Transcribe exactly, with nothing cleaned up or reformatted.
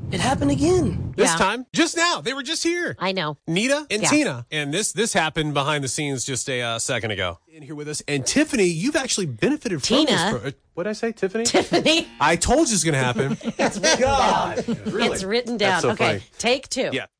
it happened again. This Yeah. time, just now, they were just here. I know. Nita and Yeah. Tina. And this this happened behind the scenes just a uh, second ago. In here with us. And Tiffany, you've actually benefited from Tina. this. Pro- what did I say, Tiffany? Tiffany, I told you it's going to happen. it's written God, down. really? It's written down. That's so okay, funny. take two. Yeah.